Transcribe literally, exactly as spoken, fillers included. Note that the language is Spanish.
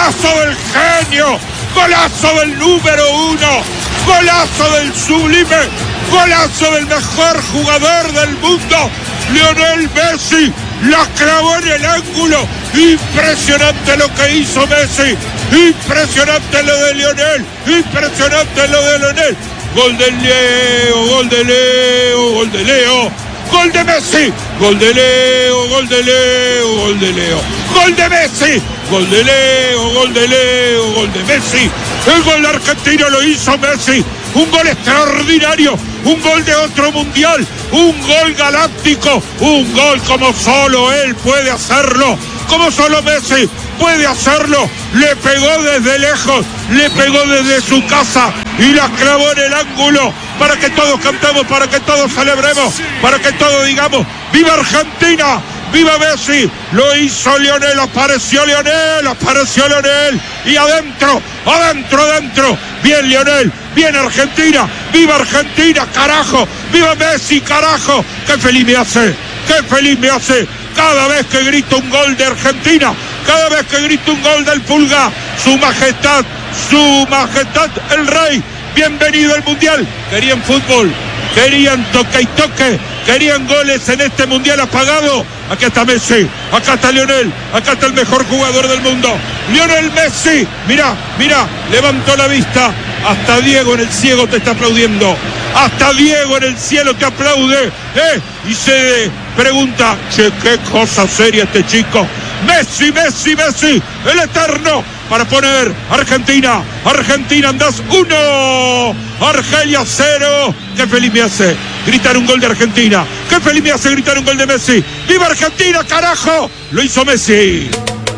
golazo del genio, golazo del número uno, golazo del sublime, golazo del mejor jugador del mundo, Lionel Messi, la clavó en el ángulo. Impresionante lo que hizo Messi, impresionante lo de Lionel, impresionante lo de Lionel. Gol de Leo, gol de Leo, gol de Leo, gol de Messi, gol de Leo, gol de Leo, gol de Leo, gol de Messi, gol de Leo, gol de Leo, gol de Messi. El gol argentino lo hizo Messi, un gol extraordinario, un gol de otro mundial, un gol galáctico, un gol como solo él puede hacerlo, como solo Messi puede hacerlo. Le pegó desde lejos, le pegó desde su casa y la clavó en el ángulo para que todos cantemos, para que todos celebremos, para que todos digamos ¡viva Argentina! ¡Viva Messi! Lo hizo Lionel, apareció Lionel, apareció Lionel y adentro, adentro, adentro. Bien Lionel, bien Argentina, ¡viva Argentina, carajo! ¡Viva Messi, carajo! ¡Qué feliz me hace! ¡Qué feliz me hace! Cada vez que grito un gol de Argentina, cada vez que grito un gol del Pulga, su majestad, su majestad el rey, bienvenido al mundial. Querían fútbol, querían toque y toque, querían goles en este mundial apagado. Acá está Messi, acá está Lionel, acá está el mejor jugador del mundo, Lionel Messi. Mirá, mirá, levantó la vista, hasta Diego en el cielo te está aplaudiendo, hasta Diego en el cielo te aplaude, ¿eh? Y se pregunta, che, qué cosa seria este chico. Messi, Messi, Messi, el eterno, para poner Argentina, Argentina andás uno, Argelia cero. Qué feliz me hace gritar un gol de Argentina, qué feliz me hace gritar un gol de Messi. ¡Viva Argentina, carajo! Lo hizo Messi.